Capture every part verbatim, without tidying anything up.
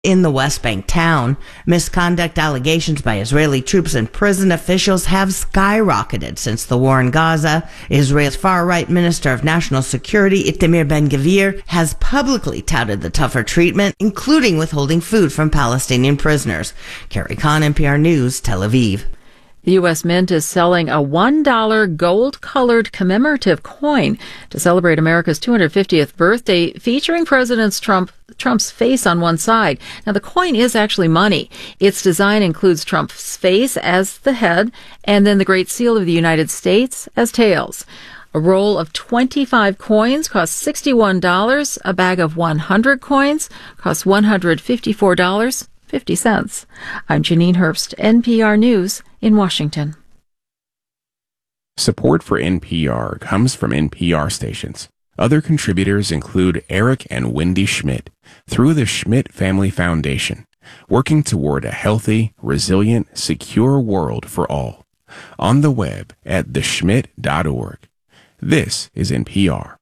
In the West Bank town, misconduct allegations by Israeli troops and prison officials have skyrocketed since the war in Gaza. Israel's far-right Minister of National Security, Itamar Ben-Gvir, has publicly touted the tougher treatment, including withholding food from Palestinian prisoners. Carrie Kahn, N P R News, Tel Aviv. The U S Mint is selling a one dollar gold-colored commemorative coin to celebrate America's two hundred fiftieth birthday, featuring President Trump, Trump's face on one side. Now, the coin is actually money. Its design includes Trump's face as the head and then the Great Seal of the United States as tails. A roll of twenty-five coins costs sixty-one dollars. A bag of one hundred coins costs one hundred fifty-four dollars and fifty cents. I'm Janine Herbst, N P R News in Washington. Support for N P R comes from N P R stations. Other contributors include Eric and Wendy Schmidt through the Schmidt Family Foundation, working toward a healthy, resilient, secure world for all. On the web at the schmidt dot org. This is N P R.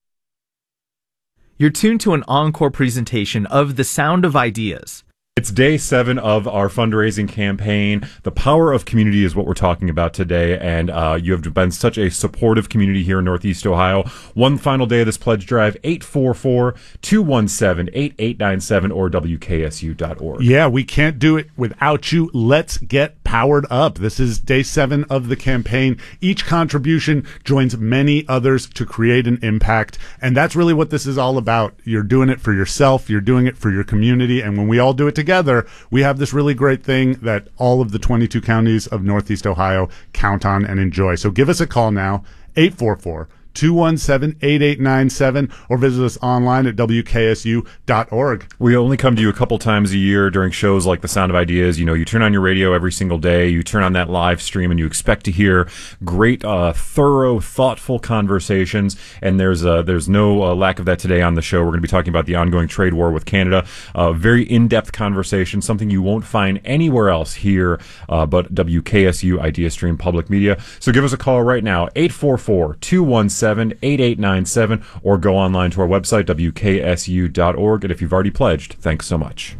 You're tuned to an encore presentation of The Sound of Ideas. It's day seven of our fundraising campaign. The power of community is what we're talking about today, and uh, you have been such a supportive community here in Northeast Ohio. One final day of this pledge drive, eight four four, two one seven, eight eight nine seven or W K S U dot org. Yeah, we can't do it without you. Let's get powered up. This is day seven of the campaign. Each contribution joins many others to create an impact, and that's really what this is all about. You're doing it for yourself, you're doing it for your community, and when we all do it together, Together, we have this really great thing that all of the twenty-two counties of Northeast Ohio count on and enjoy. So give us a call now, eight four four, two one seven, eight eight nine seven, or visit us online at W K S U dot org. We only come to you a couple times a year during shows like The Sound of Ideas. You know, you turn on your radio every single day, you turn on that live stream, and you expect to hear great, uh, thorough, thoughtful conversations. And there's uh, there's no uh, lack of that today on the show. We're going to be talking about the ongoing trade war with Canada. Uh, very in-depth conversation, something you won't find anywhere else here uh, but W K S U Idea Stream Public Media. So give us a call right now, eight four four, two one seven, eight eight nine seven, or go online to our website, W K S U dot org. And if you've already pledged, thanks so much.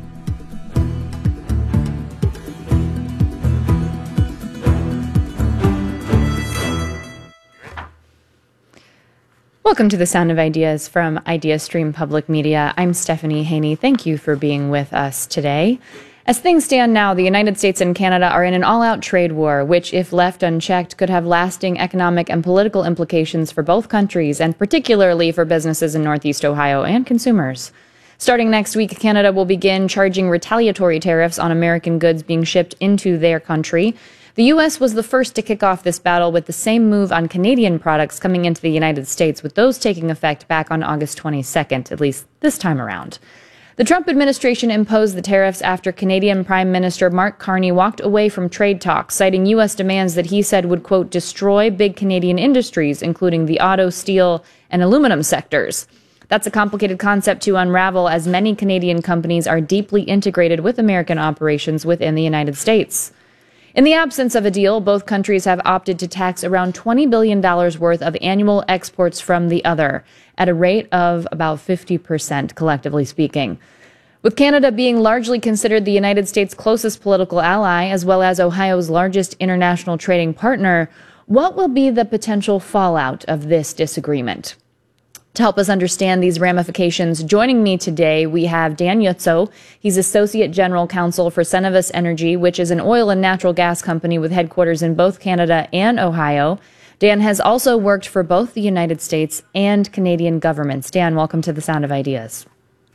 Welcome to The Sound of Ideas from IdeaStream Public Media. I'm Stephanie Haney. Thank you for being with us today. As things stand now, the United States and Canada are in an all-out trade war, which, if left unchecked, could have lasting economic and political implications for both countries, and particularly for businesses in Northeast Ohio and consumers. Starting next week, Canada will begin charging retaliatory tariffs on American goods being shipped into their country. The U S was the first to kick off this battle with the same move on Canadian products coming into the United States, with those taking effect back on August twenty-second, at least this time around. The Trump administration imposed the tariffs after Canadian Prime Minister Mark Carney walked away from trade talks, citing U S demands that he said would, quote, destroy big Canadian industries, including the auto, steel, and aluminum sectors. That's a complicated concept to unravel, as many Canadian companies are deeply integrated with American operations within the United States. In the absence of a deal, both countries have opted to tax around twenty billion dollars worth of annual exports from the other, at a rate of about fifty percent, collectively speaking. With Canada being largely considered the United States' closest political ally, as well as Ohio's largest international trading partner, what will be the potential fallout of this disagreement? To help us understand these ramifications, joining me today, we have Dan Yutso. He's Associate General Counsel for Cenovus Energy, which is an oil and natural gas company with headquarters in both Canada and Ohio. Dan has also worked for both the United States and Canadian governments. Dan, welcome to The Sound of Ideas.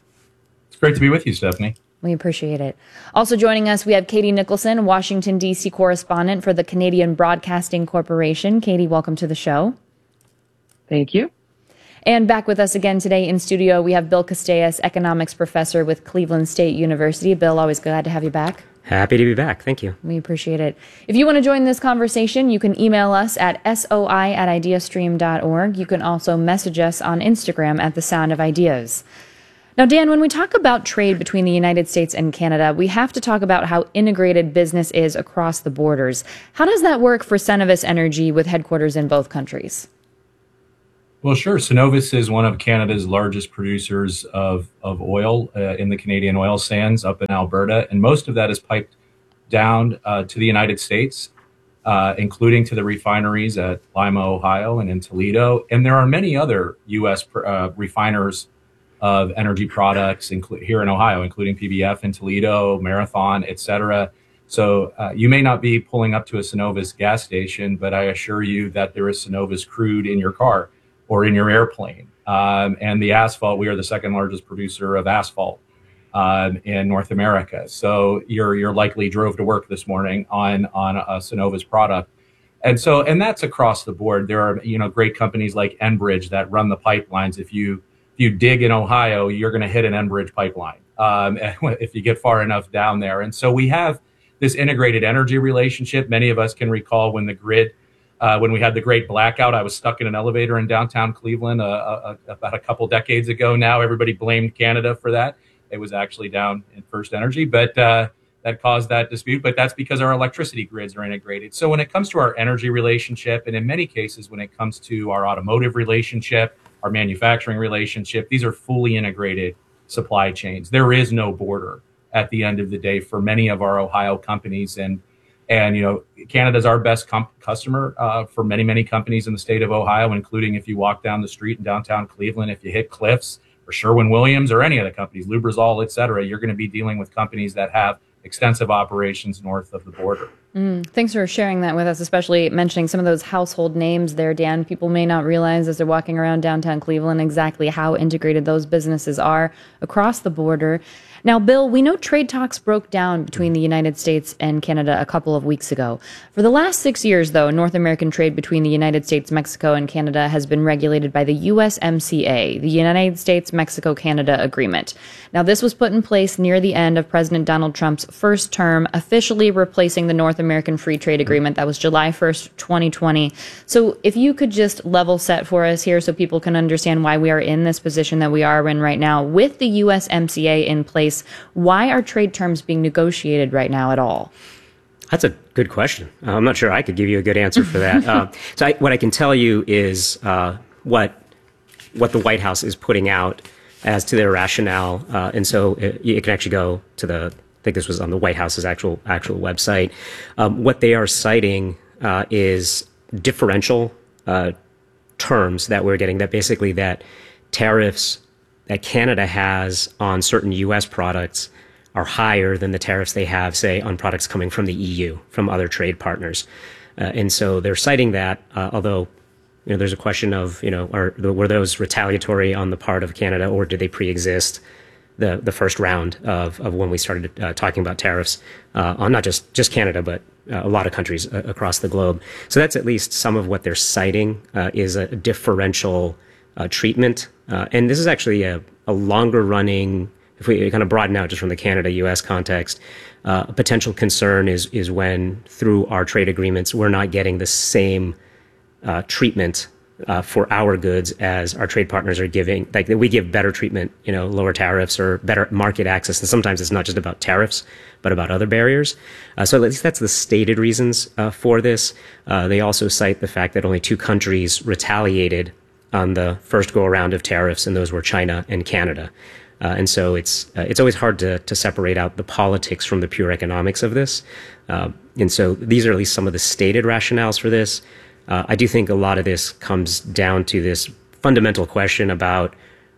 It's great to be with you, Stephanie. We appreciate it. Also joining us, we have Katie Nicholson, Washington, D C correspondent for the Canadian Broadcasting Corporation. Katie, welcome to the show. Thank you. And back with us again today in studio, we have Bill Castellas, economics professor with Cleveland State University. Bill, always glad to have you back. Happy to be back. Thank you. We appreciate it. If you want to join this conversation, you can email us at soi at ideastream dot org. You can also message us on Instagram at The Sound of Ideas. Now, Dan, when we talk about trade between the United States and Canada, we have to talk about how integrated business is across the borders. How does that work for Cenovus Energy with headquarters in both countries? Well, sure. Cenovus is one of Canada's largest producers of, of oil uh, in the Canadian oil sands up in Alberta. And most of that is piped down uh, to the United States, uh, including to the refineries at Lima, Ohio, and in Toledo. And there are many other U S uh, refiners of energy products inclu- here in Ohio, including P B F in Toledo, Marathon, et cetera. So uh, you may not be pulling up to a Cenovus gas station, but I assure you that there is Cenovus crude in your car or in your airplane. Um, and the asphalt, we are the second largest producer of asphalt um, in North America. So you're you're likely drove to work this morning on on a Cenovus product. And so, and that's across the board. There are, you know, great companies like Enbridge that run the pipelines. If you if you dig in Ohio, you're going to hit an Enbridge pipeline um, if you get far enough down there. And so we have this integrated energy relationship. Many of us can recall when the grid, uh, when we had the great blackout. I was stuck in an elevator in downtown Cleveland uh, uh, about a couple decades ago now. Everybody blamed Canada for that. It was actually down in First Energy, but uh, that caused that dispute. But that's because our electricity grids are integrated. So when it comes to our energy relationship, and in many cases when it comes to our automotive relationship, our manufacturing relationship, these are fully integrated supply chains. There is no border at the end of the day for many of our Ohio companies. And, and you know, Canada's our best com- customer uh, for many, many companies in the state of Ohio, including if you walk down the street in downtown Cleveland, if you hit Cliffs or Sherwin-Williams or any of the companies, Lubrizol, et cetera, you're going to be dealing with companies that have extensive operations north of the border. Mm, thanks for sharing that with us, especially mentioning some of those household names there, Dan. People may not realize as they're walking around downtown Cleveland exactly how integrated those businesses are across the border. Now, Bill, we know trade talks broke down between the United States and Canada a couple of weeks ago. For the last six years, though, North American trade between the United States, Mexico, and Canada has been regulated by the U S M C A, the United States-Mexico-Canada Agreement. Now, this was put in place near the end of President Donald Trump's first term, officially replacing the North American Free Trade Agreement. That was July first, twenty twenty. So if you could just level set for us here so people can understand why we are in this position that we are in right now with the U S M C A in place, why are trade terms being negotiated right now at all? That's a good question. Uh, I'm not sure I could give you a good answer for that. uh, so I, what I can tell you is uh, what what the White House is putting out as to their rationale. Uh, and so it, you can actually go to the, I think this was on the White House's actual actual website. Um, what they are citing uh, is differential uh, terms that we're getting, that basically that tariffs that Canada has on certain U S products are higher than the tariffs they have, say, on products coming from the E U, from other trade partners. Uh, and so they're citing that, uh, although you know, there's a question of, you know, are, were those retaliatory on the part of Canada, or did they pre-exist the, the first round of, of when we started uh, talking about tariffs uh, on not just, just Canada, but uh, a lot of countries uh, across the globe. So that's at least some of what they're citing uh, is a differential uh, treatment. Uh, and this is actually a, a longer running, if we kind of broaden out just from the Canada U S context, uh, a potential concern is is when through our trade agreements, we're not getting the same uh, treatment uh, for our goods as our trade partners are giving. Like we give better treatment, you know, lower tariffs or better market access. And sometimes it's not just about tariffs, but about other barriers. Uh, so at least that's the stated reasons uh, for this. Uh, they also cite the fact that only two countries retaliated on the first go around of tariffs, and those were China and Canada. Uh, and so it's uh, it's always hard to to separate out the politics from the pure economics of this. Uh, and so these are at least some of the stated rationales for this. Uh, I do think a lot of this comes down to this fundamental question about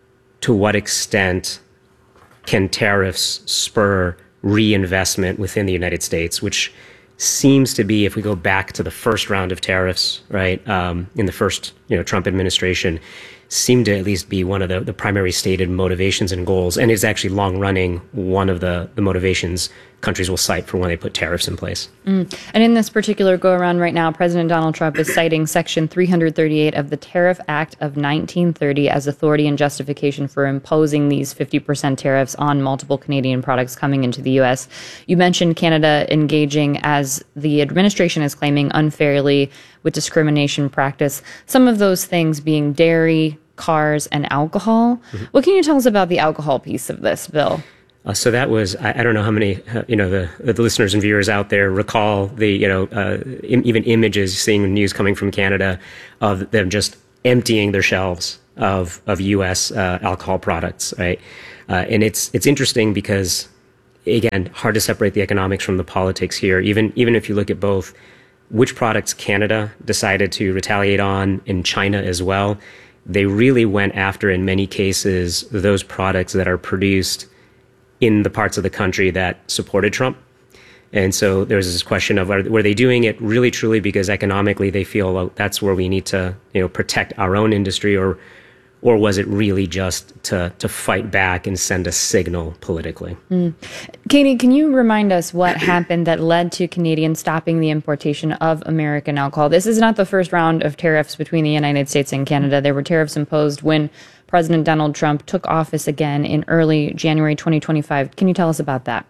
to what extent can tariffs spur reinvestment within the United States, which seems to be, if we go back to the first round of tariffs, right, um, in the first, you know, Trump administration, seemed to at least be one of the, the primary stated motivations and goals, and is actually long running one of the, the motivations countries will cite for when they put tariffs in place. Mm. And in this particular go around right now, President Donald Trump is citing Section three thirty-eight of the Tariff Act of nineteen thirty as authority and justification for imposing these fifty percent tariffs on multiple Canadian products coming into the U S. You mentioned Canada engaging, as the administration is claiming, unfairly with discrimination practice. Some of those things being dairy, cars, and alcohol. Mm-hmm. What can you tell us about the alcohol piece of this, Bill? Uh, so that was, I, I don't know how many, uh, you know, the, the listeners and viewers out there recall the, you know, uh, im- even images, seeing news coming from Canada of them just emptying their shelves of of U S uh, alcohol products, right? Uh, and it's it's interesting because, again, hard to separate the economics from the politics here. Even even if you look at both, which products Canada decided to retaliate on, in China as well, they really went after, in many cases, those products that are produced in the parts of the country that supported Trump. And so there's this question of, are, were they doing it really truly because economically they feel, well, that's where we need to, you know, protect our own industry, or or was it really just to to fight back and send a signal politically? Mm. Katie, can you remind us what happened that led to Canadians stopping the importation of American alcohol? This is not the first round of tariffs between the United States and Canada. There were tariffs imposed when President Donald Trump took office again in early January twenty twenty-five. Can you tell us about that?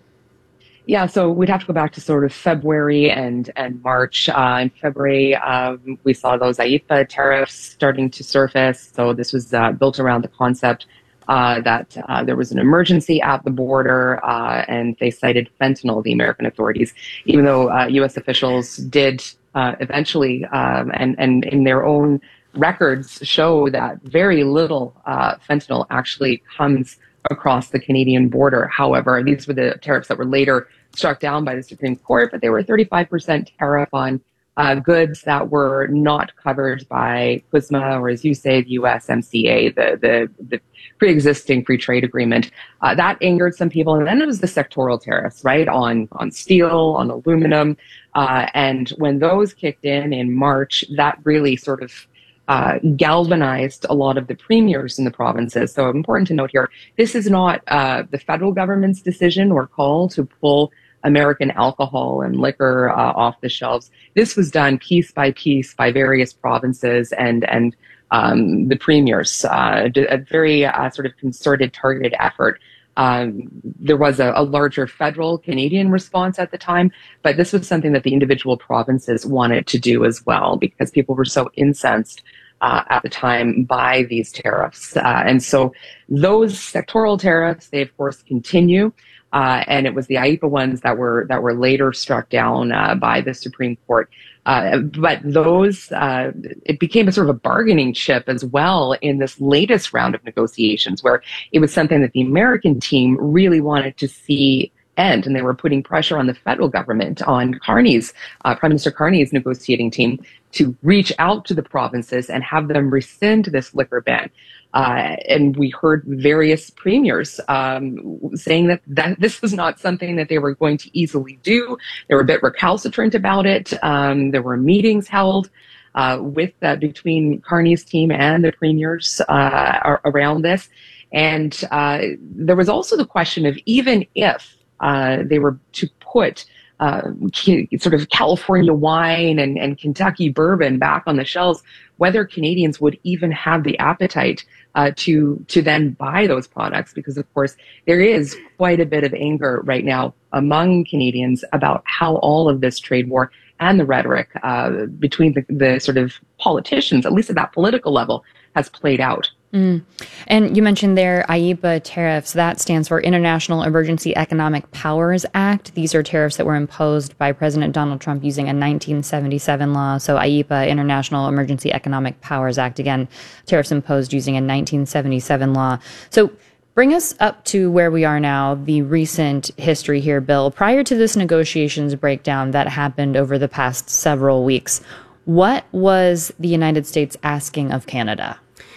Yeah, so we'd have to go back to sort of February and, and March. Uh, in February, um, we saw those I E P A tariffs starting to surface. So this was uh, built around the concept uh, that uh, there was an emergency at the border, uh, and they cited fentanyl, the American authorities, even though uh, U S officials did uh, eventually, um, and, and in their own records, show that very little uh, fentanyl actually comes across the Canadian border. However, these were the tariffs that were later struck down by the Supreme Court, but they were a thirty-five percent tariff on uh, goods that were not covered by C U S M A, or as you say, the U S M C A, the, the, the pre-existing free trade agreement. Uh, that angered some people. And then it was the sectoral tariffs, right, on, on steel, on aluminum. Uh, and when those kicked in in March, that really sort of Uh, galvanized a lot of the premiers in the provinces. So important to note here, this is not uh, the federal government's decision or call to pull American alcohol and liquor uh, off the shelves. This was done piece by piece by various provinces and and um, the premiers, uh, a very uh, sort of concerted, targeted effort. Um, there was a, a larger federal Canadian response at the time, but this was something that the individual provinces wanted to do as well, because people were so incensed uh, at the time by these tariffs. Uh, and so those sectoral tariffs, they of course continue. Uh, and it was the I E P A ones that were that were later struck down uh, by the Supreme Court. Uh, but those, uh, it became a sort of a bargaining chip as well in this latest round of negotiations, where it was something that the American team really wanted to see end, and they were putting pressure on the federal government, on Carney's, uh, Prime Minister Carney's negotiating team, to reach out to the provinces and have them rescind this liquor ban. Uh, and we heard various premiers um, saying that, that this was not something that they were going to easily do. They were a bit recalcitrant about it. Um, there were meetings held uh, with uh, between Carney's team and the premiers uh, around this. And uh, there was also the question of, even if uh, they were to put Uh, sort of California wine and, and Kentucky bourbon back on the shelves, whether Canadians would even have the appetite uh, to to then buy those products, because of course there is quite a bit of anger right now among Canadians about how all of this trade war and the rhetoric uh, between the, the sort of politicians, at least at that political level, has played out. Mm. And you mentioned there I E P A tariffs. That stands for International Emergency Economic Powers Act. These are tariffs that were imposed by President Donald Trump using a nineteen seventy-seven law. So I E P A, International Emergency Economic Powers Act, again, tariffs imposed using a nineteen seventy-seven law. So bring us up to where we are now, the recent history here, Bill. Prior to this negotiations breakdown that happened over the past several weeks, what was the United States asking of Canada?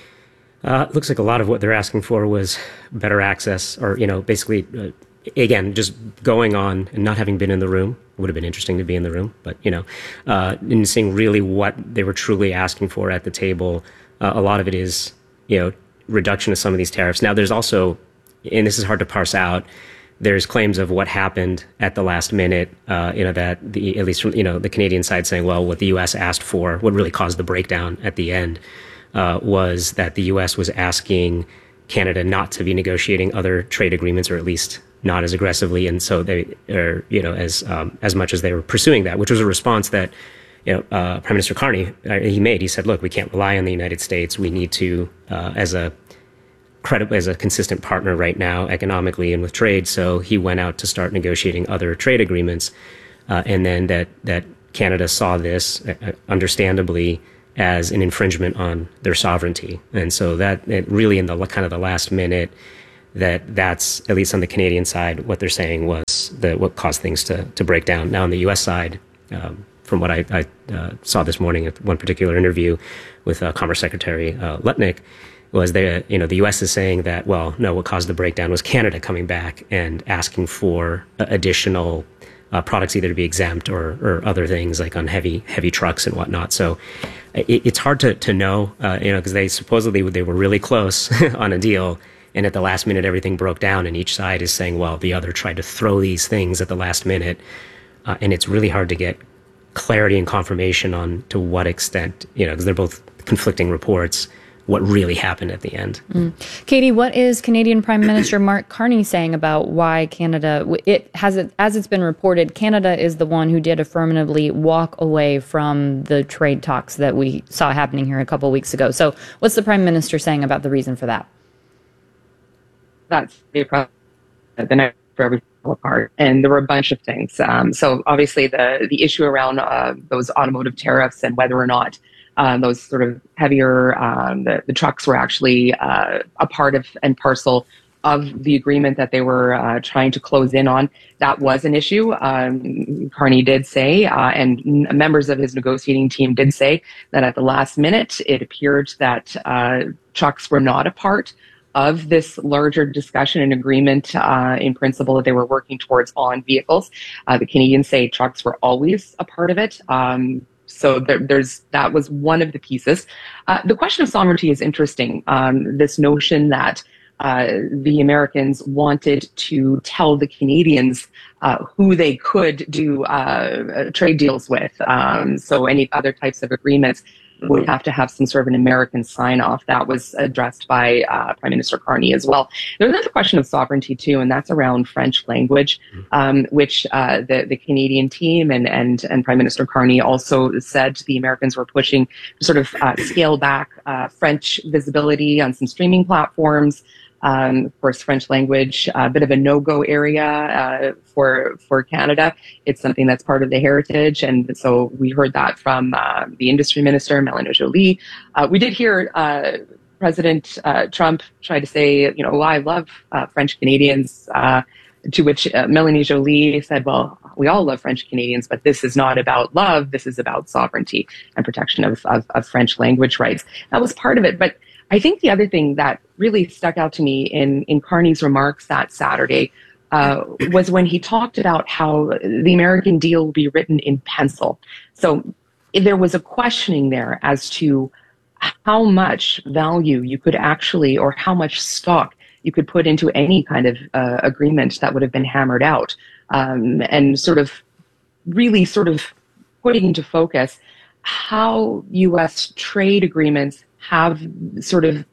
Uh, it looks like a lot of what they're asking for was better access, or, you know, basically, uh, again, just going on and not having been in the room. It would have been interesting to be in the room, but, you know, uh, and seeing really what they were truly asking for at the table. Uh, a lot of it is, you know, reduction of some of these tariffs. Now, there's also, and this is hard to parse out, there's claims of what happened at the last minute, uh, you know, that the, at least from, you know, the Canadian side saying, well, what the U S asked for, what really caused the breakdown at the end, Uh, was that the U S was asking Canada not to be negotiating other trade agreements, or at least not as aggressively, and so they, or you know, as um, as much as they were pursuing that, which was a response that, you know, uh, Prime Minister Carney uh, he made. He said, "Look, we can't rely on the United States. We need to, uh, as a credible, as a consistent partner right now, economically and with trade." So he went out to start negotiating other trade agreements, uh, and then that that Canada saw this, uh, understandably, as an infringement on their sovereignty. And so that it really in the kind of the last minute, that that's, at least on the Canadian side, what they're saying was that what caused things to, to break down. Now on the U S side, um, from what I, I uh, saw this morning at one particular interview with uh, Commerce Secretary uh, Lutnick, was that, you know, the U S is saying that, well, no, what caused the breakdown was Canada coming back and asking for uh, additional uh, products either to be exempt or, or other things like on heavy heavy trucks and whatnot. So it, it's hard to, to know, uh, you know, because they supposedly they were really close on a deal. And at the last minute, everything broke down, and each side is saying, well, the other tried to throw these things at the last minute. Uh, and it's really hard to get clarity and confirmation on to what extent, you know, because they're both conflicting reports, what really happened at the end. Mm. Katie, what is Canadian Prime Minister Mark Carney saying about why Canada, it has it, as it's been reported, Canada is the one who did affirmatively walk away from the trade talks that we saw happening here a couple of weeks ago. So what's the Prime Minister saying about the reason for that? That's the the night for everything fell apart, and there were a bunch of things. Um, so obviously, the the issue around uh, those automotive tariffs and whether or not uh, those sort of heavier um, the, the trucks were actually uh, a part of and parcel of the agreement that they were uh, trying to close in on. That was an issue. Um, Carney did say, uh, and n- members of his negotiating team did say that at the last minute, it appeared that uh, trucks were not a part of this larger discussion and agreement uh, in principle that they were working towards on vehicles. Uh, the Canadians say trucks were always a part of it. Um, so there, there's that was one of the pieces. Uh, the question of sovereignty is interesting. Um, this notion that uh, the Americans wanted to tell the Canadians uh, who they could do uh, trade deals with. Um, so any other types of agreements would have to have some sort of an American sign-off. That was addressed by uh, Prime Minister Carney as well. There's another question of sovereignty too, and that's around French language, um, which uh, the, the Canadian team and, and, and Prime Minister Carney also said the Americans were pushing to sort of uh, scale back uh, French visibility on some streaming platforms. Um, of course, French language, a uh, bit of a no-go area uh, for for Canada. It's something that's part of the heritage, and so we heard that from uh, the industry minister, Mélanie Joly. Uh, we did hear uh, President uh, Trump try to say, you know, well, I love uh, French Canadians, uh, to which uh, Mélanie Joly said, well, we all love French Canadians, but this is not about love. This is about sovereignty and protection of, of, of French language rights. That was part of it, but I think the other thing that really stuck out to me in, in Carney's remarks that Saturday uh, was when he talked about how the American deal will be written in pencil. So there was a questioning there as to how much value you could actually, or how much stock you could put into any kind of uh, agreement that would have been hammered out, um, and sort of really sort of putting into focus how U S trade agreements have sort of,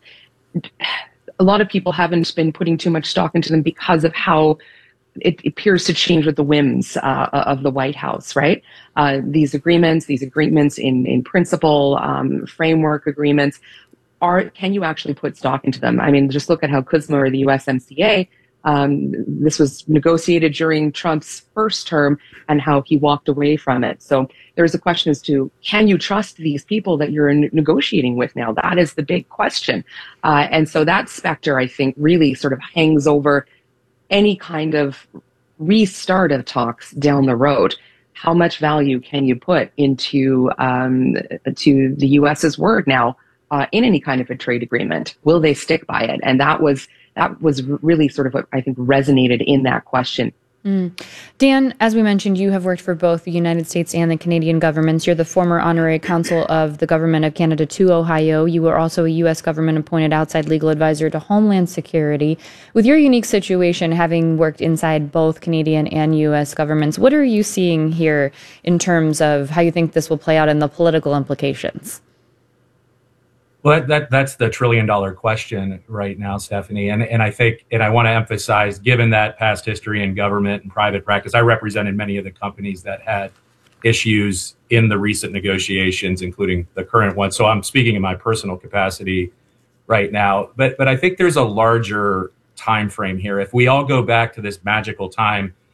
a lot of people haven't been putting too much stock into them because of how it appears to change with the whims uh, of the White House, right? Uh, these agreements, these agreements in, in principle, um, framework agreements, are, can you actually put stock into them? I mean, just look at how C U S M A or the U S M C A, um, this was negotiated during Trump's first term and how he walked away from it. So there's a question as to, can you trust these people that you're negotiating with now? That is the big question. Uh, and so that specter, I think, really sort of hangs over any kind of restart of talks down the road. How much value can you put into um, to the U S's word now uh, in any kind of a trade agreement? Will they stick by it? And that was that was really sort of what I think resonated in that question. Mm. Dan, as we mentioned, you have worked for both the United States and the Canadian governments. You're the former honorary consul of the government of Canada to Ohio. You were also a U S government-appointed outside legal advisor to Homeland Security. With your unique situation, having worked inside both Canadian and U S governments, what are you seeing here in terms of how you think this will play out and the political implications? Well, that, that that's the trillion dollar question right now, Stephanie. And and I think, and I want to emphasize, given that past history in government and private practice, I represented many of the companies that had issues in the recent negotiations, including the current one. So I'm speaking in my personal capacity right now. But but I think there's a larger time frame here. If we all go back to this magical time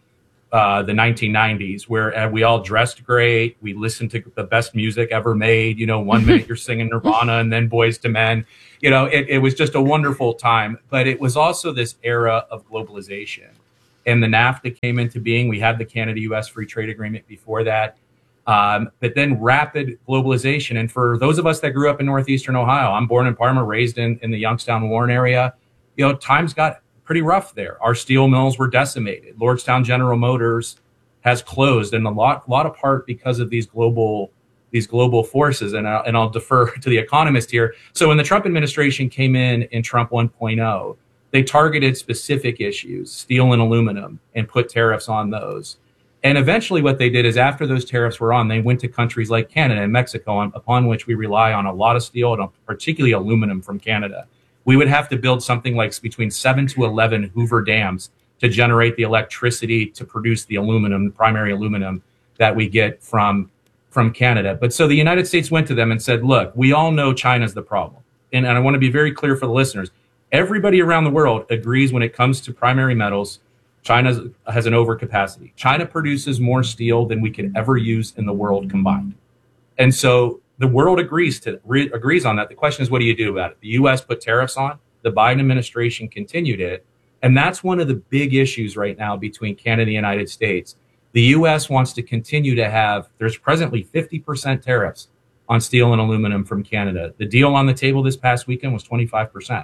uh, the nineteen nineties, where uh, we all dressed great. We listened to the best music ever made. You know, one minute you're singing Nirvana and then Boyz two Men. You know, it, it was just a wonderful time. But it was also this era of globalization. And the NAFTA came into being. We had the Canada-U S Free Trade Agreement before that. Um, but then rapid globalization. And for those of us that grew up in northeastern Ohio, I'm born in Parma, raised in, in the Youngstown, Warren area, you know, times got pretty rough there. Our steel mills were decimated. Lordstown General Motors has closed, and a lot, lot of part because of these global, these global forces. And I'll, and I'll defer to the economist here. So when the Trump administration came in in Trump one point oh, they targeted specific issues, steel and aluminum, and put tariffs on those. And eventually what they did is after those tariffs were on, they went to countries like Canada and Mexico, on, upon which we rely on a lot of steel and particularly aluminum from Canada. We would have to build something like between seven to eleven Hoover dams to generate the electricity to produce the aluminum, the primary aluminum that we get from, from Canada. But so the United States went to them and said, look, we all know China's the problem. And, and I want to be very clear for the listeners. Everybody around the world agrees when it comes to primary metals, China has an overcapacity. China produces more steel than we could ever use in the world combined. And so the world agrees to re, agrees on that. The question is, what do you do about it? The U S put tariffs on. The Biden administration continued it. And that's one of the big issues right now between Canada and the United States. The U S wants to continue to have, there's presently fifty percent tariffs on steel and aluminum from Canada. The deal on the table this past weekend was twenty-five percent.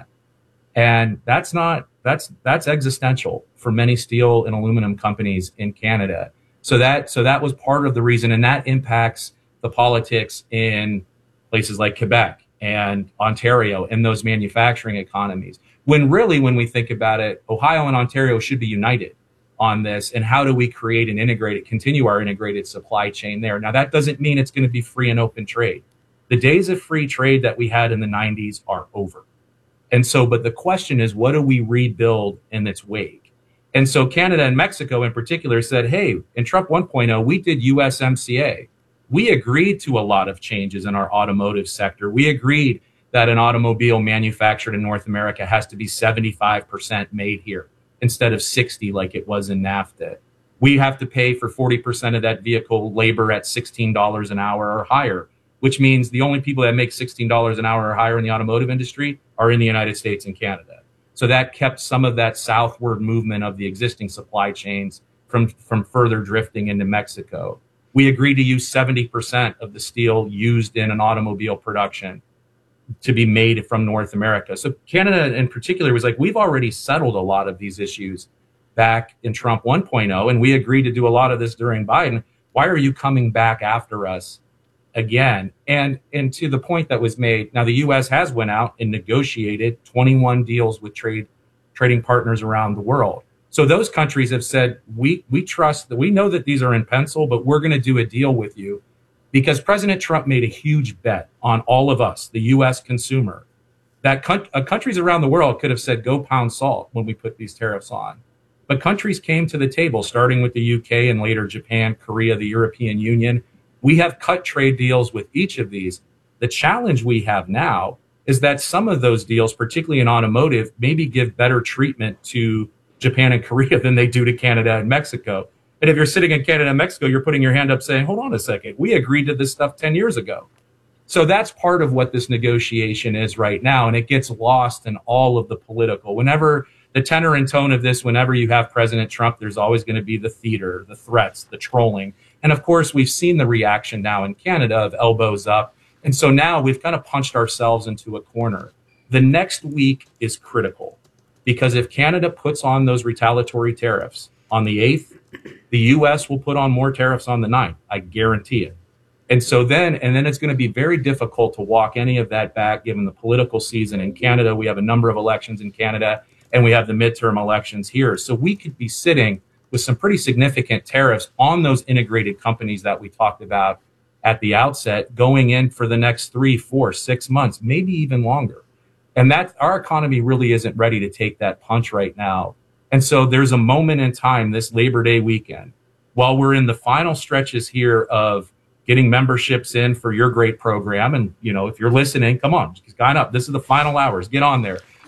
And that's not, that's, that's existential for many steel and aluminum companies in Canada. So that, so that was part of the reason, and that impacts the politics in places like Quebec and Ontario and those manufacturing economies. When really, when we think about it, Ohio and Ontario should be united on this. And how do we create an integrated, continue our integrated supply chain there? Now, that doesn't mean it's going to be free and open trade. The days of free trade that we had in the nineties are over. And so, but the question is, what do we rebuild in its wake? And so Canada and Mexico in particular said, hey, in Trump one point oh, we did U S M C A. We agreed to a lot of changes in our automotive sector. We agreed that an automobile manufactured in North America has to be seventy-five percent made here instead of sixty like it was in NAFTA. We have to pay for forty percent of that vehicle labor at sixteen dollars an hour or higher, which means the only people that make sixteen dollars an hour or higher in the automotive industry are in the United States and Canada. So that kept some of that southward movement of the existing supply chains from, from further drifting into Mexico. We agreed to use seventy percent of the steel used in an automobile production to be made from North America. So Canada in particular was like, we've already settled a lot of these issues back in Trump one point oh, and we agreed to do a lot of this during Biden. Why are you coming back after us again? And and to the point that was made, now the U S has went out and negotiated twenty-one deals with trade trading partners around the world. So those countries have said, we we trust that we know that these are in pencil, but we're going to do a deal with you, because President Trump made a huge bet on all of us, the U S consumer, that con- uh, countries around the world could have said, go pound salt when we put these tariffs on. But countries came to the table, starting with the U K and later Japan, Korea, the European Union. We have cut trade deals with each of these. The challenge we have now is that some of those deals, particularly in automotive, maybe give better treatment to Japan and Korea than they do to Canada and Mexico. And if you're sitting in Canada and Mexico, you're putting your hand up saying, hold on a second, we agreed to this stuff ten years ago. So that's part of what this negotiation is right now. And it gets lost in all of the political. Whenever the tenor and tone of this, whenever you have President Trump, there's always going to be the theater, the threats, the trolling. And of course, we've seen the reaction now in Canada of elbows up. And so now we've kind of punched ourselves into a corner. The next week is critical, because if Canada puts on those retaliatory tariffs on the eighth, the U S will put on more tariffs on the ninth. I guarantee it. And so then, and then it's going to be very difficult to walk any of that back, given the political season in Canada. We have a number of elections in Canada, and we have the midterm elections here. So we could be sitting with some pretty significant tariffs on those integrated companies that we talked about at the outset, going in for the next three, four, six months, maybe even longer. And that our economy really isn't ready to take that punch right now. And so there's a moment in time this Labor Day weekend, while we're in the final stretches here of getting memberships in for your great program. And, you know, if you're listening, come on, sign up. This is the final hours. Get on there.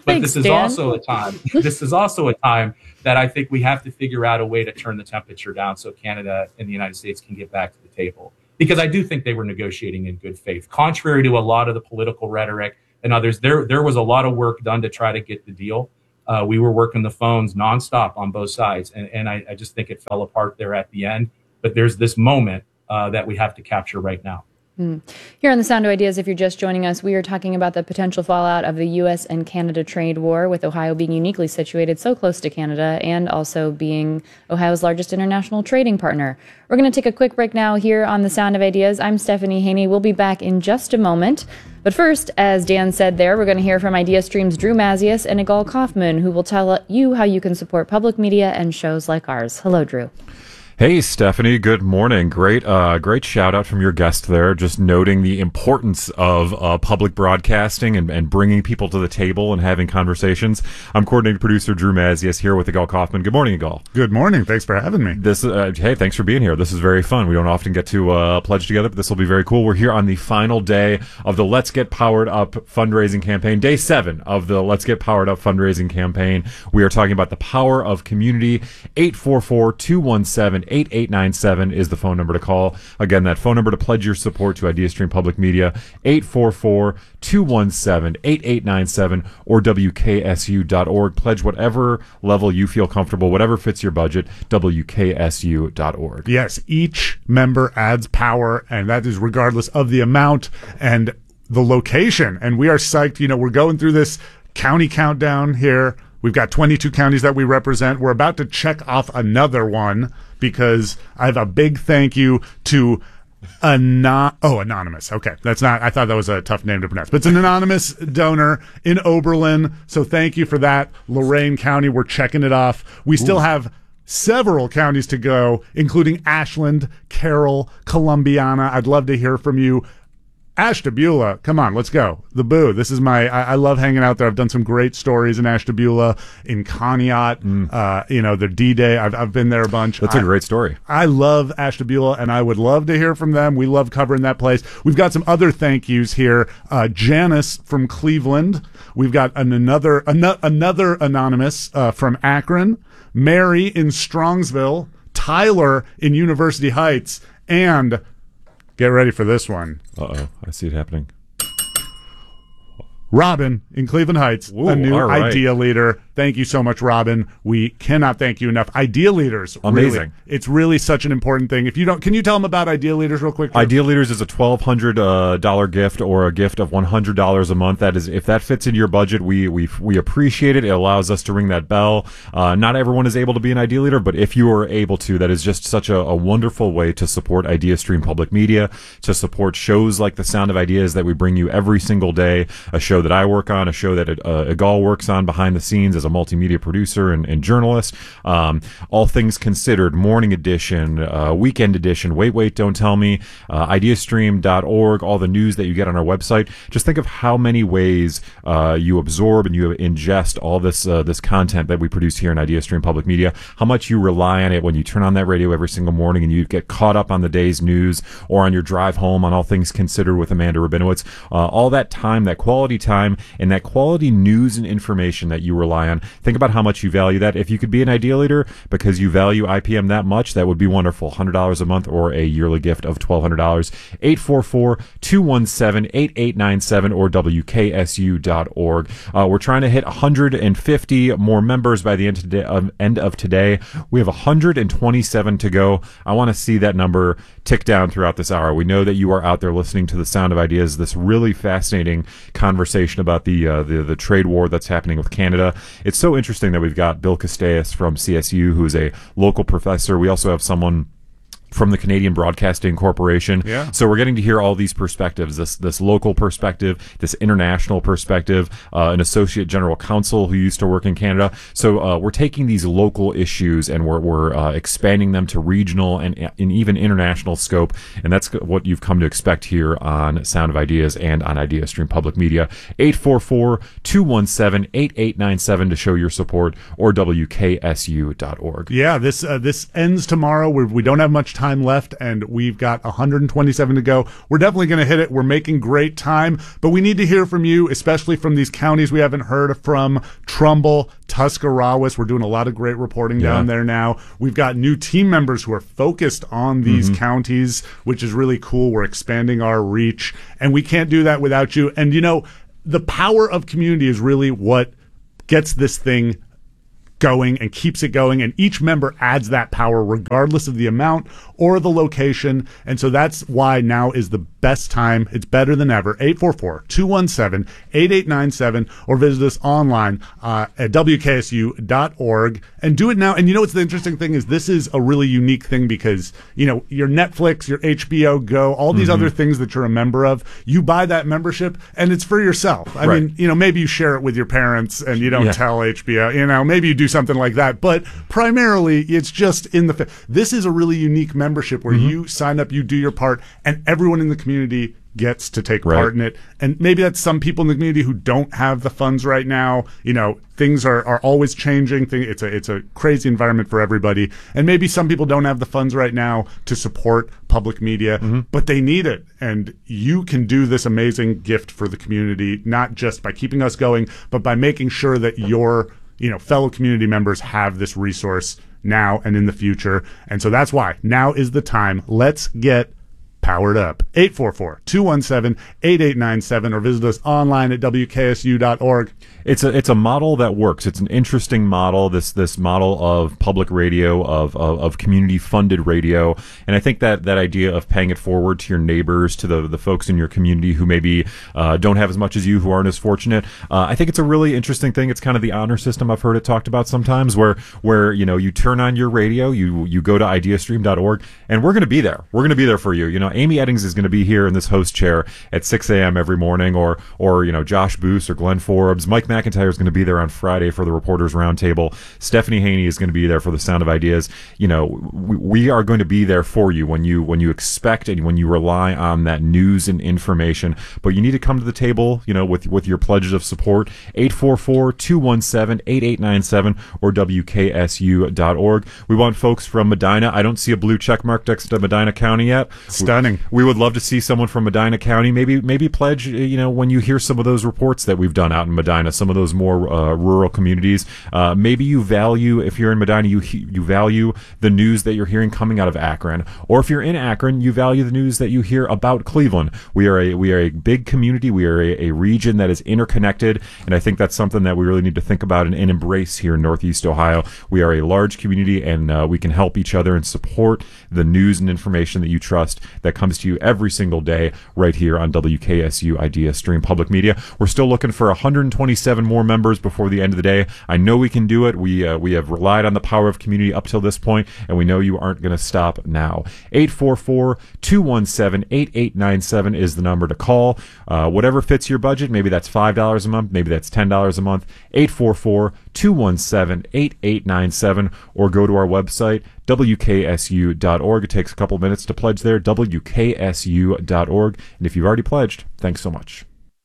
But Thanks, this is Dan. also a time. This is also a time that I think we have to figure out a way to turn the temperature down so Canada and the United States can get back to the table. Because I do think they were negotiating in good faith, contrary to a lot of the political rhetoric and others. There, there was a lot of work done to try to get the deal. Uh, we were working the phones nonstop on both sides, and, and I, I just think it fell apart there at the end. But there's this moment uh, that we have to capture right now. Mm. Here on The Sound of Ideas, if you're just joining us, we are talking about the potential fallout of the U S and Canada trade war, with Ohio being uniquely situated so close to Canada and also being Ohio's largest international trading partner. We're going to take a quick break now here on The Sound of Ideas. I'm Stephanie Haney. We'll be back in just a moment. But first, as Dan said there, we're going to hear from IdeaStream's Drew Mazius and Igal Kaufman, who will tell you how you can support public media and shows like ours. Hello, Drew. Hey, Stephanie. Good morning. Great, uh, great shout out from your guest there. Just noting the importance of uh, public broadcasting and, and bringing people to the table and having conversations. I'm coordinating producer Drew Mazius here with Igal Kaufman. Good morning, Igal. Good morning. Thanks for having me. This, uh, hey, thanks for being here. This is very fun. We don't often get to uh, pledge together, but this will be very cool. We're here on the final day of the Let's Get Powered Up fundraising campaign, day seven of the Let's Get Powered Up fundraising campaign. We are talking about the power of community. eight four four, two one seven, eight eight nine seven is the phone number to call. Again, that phone number to pledge your support to IdeaStream Public Media, eight four four, two one seven, eight eight nine seven, or W K S U dot org. Pledge whatever level you feel comfortable, whatever fits your budget, W K S U dot org. Yes, each member adds power, and that is regardless of the amount and the location. And we are psyched. You know, we're going through this county countdown here. We've got twenty-two counties that we represent. We're about to check off another one because I have a big thank you to Anon- oh, Anonymous. Okay. That's not, I thought that was a tough name to pronounce, but it's an anonymous donor in Oberlin. So thank you for that. Lorain County, we're checking it off. We Ooh. still have several counties to go, including Ashland, Carroll, Columbiana. I'd love to hear from you. Ashtabula, come on, let's go. The Boo. This is my, I, I love hanging out there. I've done some great stories in Ashtabula, in Conneaut, mm. uh, you know, the D-Day. I've, I've been there a bunch. That's a I, great story. I love Ashtabula, and I would love to hear from them. We love covering that place. We've got some other thank yous here. Uh, Janice from Cleveland. We've got an, another, an, another anonymous uh, from Akron. Mary in Strongsville. Tyler in University Heights. And get ready for this one. Uh-oh, I see it happening. Robin in Cleveland Heights, Ooh, a new right. Idea Leader. Thank you so much, Robin. We cannot thank you enough. Idea Leaders. Amazing. Really, it's really such an important thing. If you don't, can you tell them about Idea Leaders real quick? Idea Leaders is a twelve hundred dollars uh, gift or a gift of one hundred dollars a month. That is, if that fits into your budget, we we we appreciate it. It allows us to ring that bell. Uh, not everyone is able to be an Idea Leader, but if you are able to, that is just such a, a wonderful way to support IdeaStream Public Media, to support shows like The Sound of Ideas that we bring you every single day, a show that I work on, a show that uh, Igal works on behind the scenes as a multimedia producer and, and journalist. Um, All Things Considered, Morning Edition, uh, Weekend Edition, Wait, Wait, Don't Tell Me, uh, ideastream dot org, all the news that you get on our website. Just think of how many ways uh, you absorb and you ingest all this uh, this content that we produce here in IdeaStream Public Media, how much you rely on it when you turn on that radio every single morning and you get caught up on the day's news, or on your drive home on All Things Considered with Amanda Rabinowitz. Uh, all that time, that quality time, and that quality news and information that you rely on. Think about how much you value that. If you could be an Idea Leader because you value I P M that much, that would be wonderful. one hundred dollars a month or a yearly gift of twelve hundred dollars. eight four four, two one seven, eight eight nine seven or W K S U dot org. Uh, we're trying to hit one hundred fifty more members by the end, today, um, end of today. We have one hundred twenty-seven to go. I want to see that number tick down throughout this hour. We know that you are out there listening to The Sound of Ideas, this really fascinating conversation about the uh, the, the trade war that's happening with Canada. It's so interesting that we've got Bill Castellas from C S U, who is a local professor. We also have someone from the Canadian Broadcasting Corporation. Yeah. So we're getting to hear all these perspectives, this this local perspective, this international perspective, uh, an associate general counsel who used to work in Canada. So uh, we're taking these local issues and we're, we're uh, expanding them to regional and, and even international scope. And that's what you've come to expect here on Sound of Ideas and on IdeaStream Public Media. eight four four, two one seven, eight eight nine seven to show your support, or W K S U dot org. Yeah, this uh, this ends tomorrow. We're, we don't have much time left, and we've got one hundred twenty-seven to go. We're definitely going to hit it. We're making great time, but we need to hear from you, especially from these counties we haven't heard from: Trumbull, Tuscarawas. We're doing a lot of great reporting Yeah. down there now. We've got new team members who are focused on these Mm-hmm. counties, which is really cool. We're expanding our reach, and we can't do that without you. And, you know, the power of community is really what gets this thing going and keeps it going, and each member adds that power regardless of the amount or the location. And so that's why now is the best time. It's better than ever. eight four four, two one seven, eight eight nine seven, or visit us online uh, at W K S U dot org and do it now. And you know what's the interesting thing is this is a really unique thing because, you know, your Netflix, your H B O Go, all these Mm-hmm. other things that you're a member of, you buy that membership and it's for yourself. I Right. mean, you know, maybe you share it with your parents and you don't Yeah. tell H B O, you know, maybe you do something like that, but primarily it's just in the, fa- this is a really unique membership where Mm-hmm. you sign up, you do your part, and everyone in the community gets to take Right. part in it. And maybe that's some people in the community who don't have the funds right now. You know, things are, are always changing. Thing It's a, it's a crazy environment for everybody. And maybe some people don't have the funds right now to support public media, Mm-hmm. but they need it. And you can do this amazing gift for the community, not just by keeping us going, but by making sure that your, you know, fellow community members have this resource now and in the future. And so that's why now is the time. Let's get powered up. eight four four, two one seven, eight eight nine seven, or visit us online at W K S U dot org. It's a it's a model that works. It's an interesting model. This this model of public radio, of of, of community funded radio, and I think that that idea of paying it forward to your neighbors, to the the folks in your community who maybe uh, don't have as much as you, who aren't as fortunate. Uh, I think it's a really interesting thing. It's kind of the honor system I've heard it talked about sometimes, where where you know you turn on your radio, you you go to idea stream dot org, and we're going to be there. We're going to be there for you. You know, Amy Eddings is going to be here in this host chair at six a.m. every morning, or or you know Josh Boos or Glenn Forbes. Mike McIntyre is going to be there on Friday for the Reporters Roundtable. Stephanie Haney is going to be there for the Sound of Ideas. You know, we, we are going to be there for you when you when you expect and when you rely on that news and information. But you need to come to the table, you know, with with your pledges of support. eight four four, two one seven, eight eight nine seven or W K S U dot org. We want folks from Medina. I don't see a blue check mark next to Medina County yet. Stunning. We, we would love to see someone from Medina County. Maybe maybe pledge, you know, when you hear some of those reports that we've done out in Medina, some of those more uh, rural communities. Uh, maybe you value, if you're in Medina, you you value the news that you're hearing coming out of Akron, or if you're in Akron, you value the news that you hear about Cleveland. We are a we are a big community. We are a, a region that is interconnected, and I think that's something that we really need to think about and, and embrace here in Northeast Ohio. We are a large community, and uh, we can help each other and support the news and information that you trust that comes to you every single day right here on W K S U Idea Stream Public Media. We're still looking for one hundred twenty-seven more members before the end of the day. I know we can do it. We uh, we have relied on the power of community up till this point, and we know you aren't going to stop now. eight four four, two one seven, eight eight nine seven is the number to call. Uh, whatever fits your budget. Maybe that's five dollars a month. Maybe that's ten dollars a month. eight four four, two one seven, eight eight nine seven, or go to our website, W K S U dot org. It takes a couple minutes to pledge there, W K S U dot org. And if you've already pledged, thanks so much.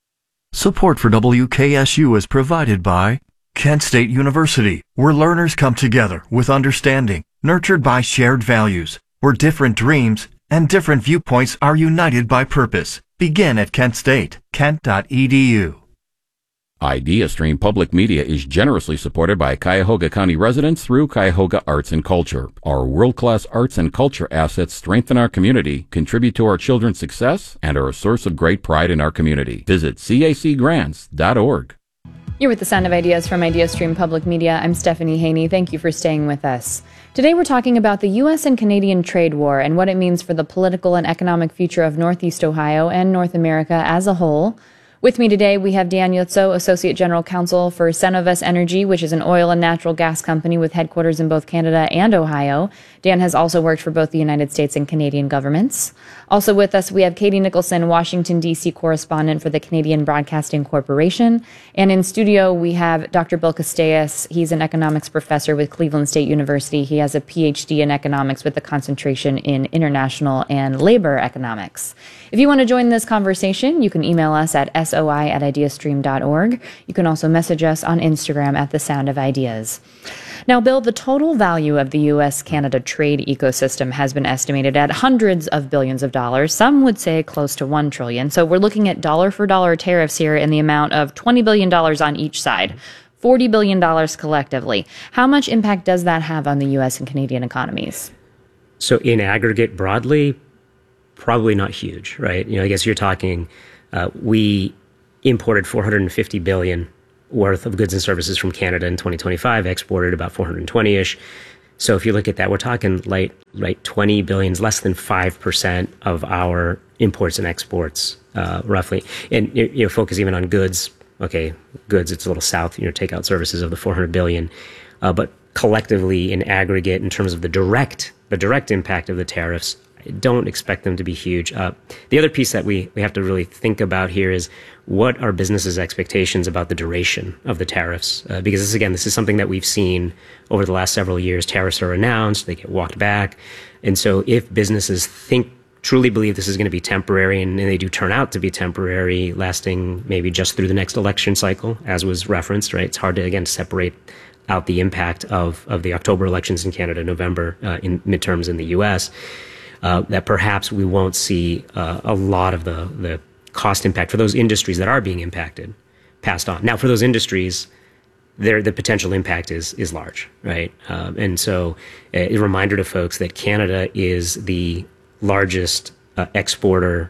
Support for W K S U is provided by Kent State University, where learners come together with understanding, nurtured by shared values, where different dreams and different viewpoints are united by purpose. Begin at Kent State, kent dot e d u. IdeaStream Public Media is generously supported by Cuyahoga County residents through Cuyahoga Arts and Culture. Our world-class arts and culture assets strengthen our community, contribute to our children's success, and are a source of great pride in our community. Visit C A C grants dot org. You're with the Sound of Ideas from IdeaStream Public Media. I'm Stephanie Haney. Thank you for staying with us. Today we're talking about the U S and Canadian trade war and what it means for the political and economic future of Northeast Ohio and North America as a whole. With me today, we have Dan Yotso, Associate General Counsel for Cenovus Energy, which is an oil and natural gas company with headquarters in both Canada and Ohio. Dan has also worked for both the United States and Canadian governments. Also with us, we have Katie Nicholson, Washington, D C correspondent for the Canadian Broadcasting Corporation. And in studio, we have Doctor Bill Castellas. He's an economics professor with Cleveland State University. He has a P H D in economics with a concentration in international and labor economics. If you want to join this conversation, you can email us at soi at ideastream dot org. You can also message us on Instagram at The Sound of Ideas. Now, Bill, the total value of the U S Canada trade ecosystem has been estimated at hundreds of billions of dollars. Some would say close to one trillion. So we're looking at dollar for dollar tariffs here in the amount of twenty billion dollars on each side, forty billion dollars collectively. How much impact does that have on the U S and Canadian economies? So in aggregate, broadly, probably not huge, right? You know, I guess you're talking, uh, we imported four hundred fifty billion dollars worth of goods and services from Canada in twenty twenty-five, exported about four hundred twenty-ish. So if you look at that, we're talking like, like twenty billion, less than five percent of our imports and exports, uh, roughly. And, you know, focus even on goods. Okay, goods, it's a little south, you know, takeout services of the four hundred billion. Uh, but collectively, in aggregate, in terms of the direct, the direct impact of the tariffs, I don't expect them to be huge. Uh, the other piece that we, we have to really think about here is what are businesses' expectations about the duration of the tariffs? Uh, because this, again, this is something that we've seen over the last several years. Tariffs are announced, they get walked back. And so if businesses think, truly believe this is going to be temporary, and, and they do turn out to be temporary, lasting maybe just through the next election cycle, as was referenced, right? It's hard to, again, separate out the impact of, of the October elections in Canada, November uh, in midterms in the U S, uh, that perhaps we won't see uh, a lot of the, the cost impact for those industries that are being impacted passed on. Now, for those industries, there the potential impact is is large, right? Um, and so a reminder to folks that Canada is the largest uh, exporter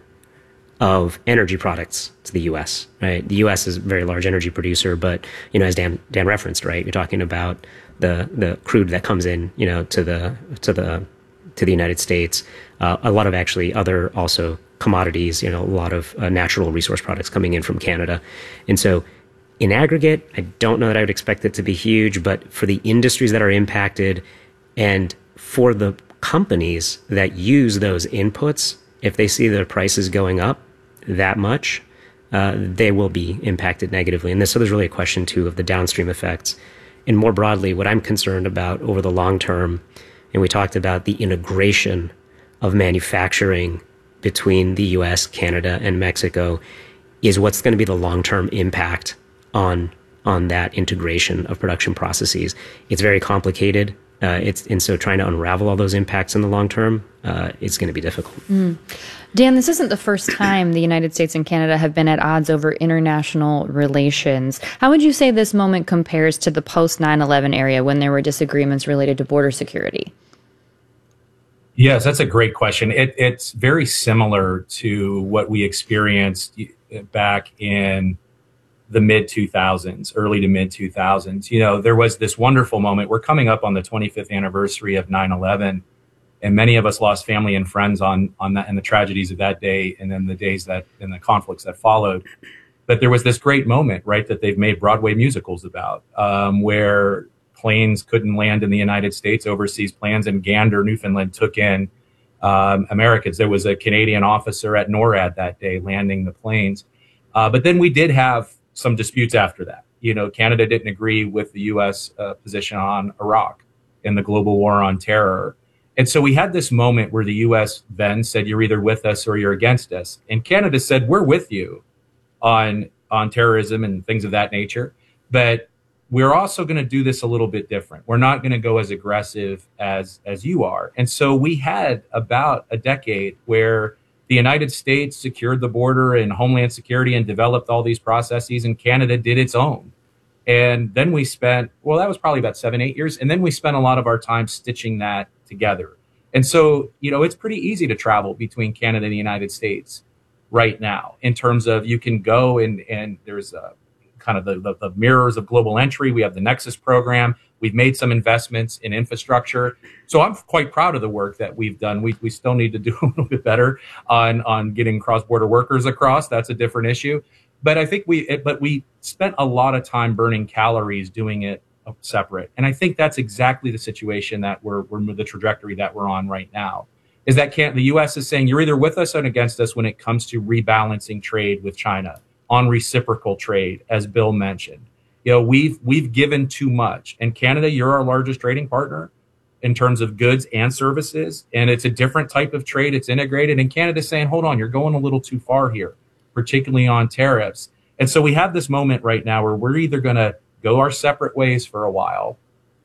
of energy products to the U S, right? The U S is a very large energy producer, but, you know, as Dan Dan referenced, right, you're talking about the the crude that comes in, you know, to the to the to the United States, uh, a lot of actually other also commodities, you know, a lot of uh, natural resource products coming in from Canada. And so in aggregate, I don't know that I would expect it to be huge, but for the industries that are impacted and for the companies that use those inputs, if they see their prices going up that much, uh, they will be impacted negatively. And this, so there's really a question too of the downstream effects. And more broadly, what I'm concerned about over the long term, and we talked about the integration of manufacturing between the U S, Canada, and Mexico, is what's going to be the long-term impact on on that integration of production processes. It's very complicated. Uh, it's and so trying to unravel all those impacts in the long term, uh, it's going to be difficult. Mm. Dan, this isn't the first time the United States and Canada have been at odds over international relations. How would you say this moment compares to the post nine eleven area when there were disagreements related to border security? Yes, that's a great question. It, it's very similar to what we experienced back in the mid two thousands, early to mid two thousands. You know, there was this wonderful moment. We're coming up on the twenty-fifth anniversary of nine eleven, and many of us lost family and friends on on that and the tragedies of that day, and then the days that and the conflicts that followed. But there was this great moment, right, that they've made Broadway musicals about, um, where planes couldn't land in the United States, overseas planes, and Gander, Newfoundland, took in um, Americans. There was a Canadian officer at NORAD that day landing the planes. Uh, but then we did have some disputes after that. You know, Canada didn't agree with the U S uh, position on Iraq in the global war on terror. And so we had this moment where the U S then said, you're either with us or you're against us. And Canada said, we're with you on, on terrorism and things of that nature. But we're also going to do this a little bit different. We're not going to go as aggressive as, as you are. And so we had about a decade where the United States secured the border and Homeland Security and developed all these processes, and Canada did its own. And then we spent, well, that was probably about seven, eight years. And then we spent a lot of our time stitching that together. And so, you know, it's pretty easy to travel between Canada and the United States right now in terms of you can go and, and there's a kind of the, the, the mirrors of global entry. We have the Nexus program. We've made some investments in infrastructure. So I'm quite proud of the work that we've done. We we still need to do a little bit better on, on getting cross-border workers across. That's a different issue. But I think we, it, but we spent a lot of time burning calories doing it separate. And I think that's exactly the situation that we're, we're the trajectory that we're on right now. Is that can't, the U S is saying you're either with us or against us when it comes to rebalancing trade with China, on reciprocal trade, as Bill mentioned. You know, we've we've given too much. And Canada, you're our largest trading partner in terms of goods and services. And it's a different type of trade. It's integrated. And Canada's saying, hold on, you're going a little too far here, particularly on tariffs. And so we have this moment right now where we're either going to go our separate ways for a while,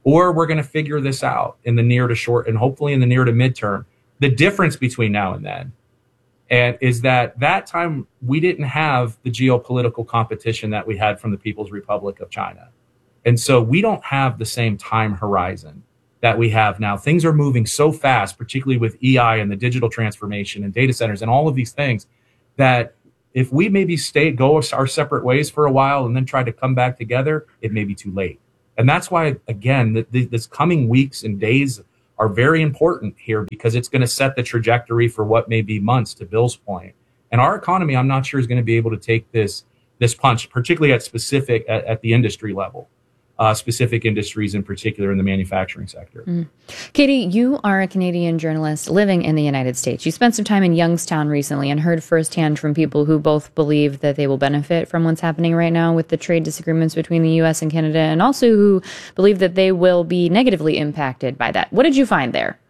or we're going to figure this out in the near to short and hopefully in the near to midterm. The difference between now and then and is that that time we didn't have the geopolitical competition that we had from the People's Republic of China. And so we don't have the same time horizon that we have now. Things are moving so fast, particularly with E I and the digital transformation and data centers and all of these things, that if we maybe stay, go our separate ways for a while and then try to come back together, it may be too late. And that's why, again, the, the, this coming weeks and days are very important here because it's going to set the trajectory for what may be months, to Bill's point. And our economy, I'm not sure, is going to be able to take this this punch, particularly at specific at, at the industry level. Uh, specific industries in particular in the manufacturing sector. Mm. Katie, you are a Canadian journalist living in the United States. You spent some time in Youngstown recently and heard firsthand from people who both believe that they will benefit from what's happening right now with the trade disagreements between the U S and Canada, and also who believe that they will be negatively impacted by that. What did you find there?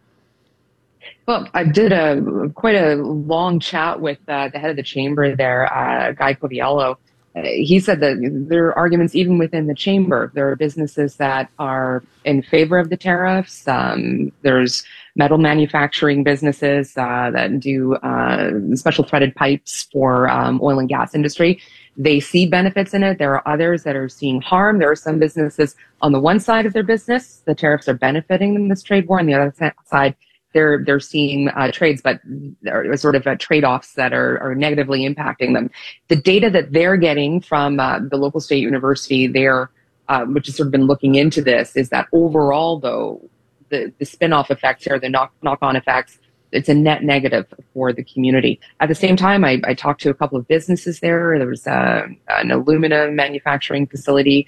Well, I did a quite a long chat with uh, the head of the chamber there, uh, Guy Coviello. He said that there are arguments even within the chamber. There are businesses that are in favor of the tariffs. Um, there's metal manufacturing businesses uh, that do uh, special threaded pipes for um, oil and gas industry. They see benefits in it. There are others that are seeing harm. There are some businesses on the one side of their business, the tariffs are benefiting them in this trade war. On the other side, they're they're seeing uh, trades, but there are sort of uh, trade-offs that are, are negatively impacting them. The data that they're getting from uh, the local state university there, uh, which has sort of been looking into this, is that overall, though, the, the spin-off effects here, the knock, knock-on effects, it's a net negative for the community. At the same time, I, I talked to a couple of businesses there. There was uh, an aluminum manufacturing facility.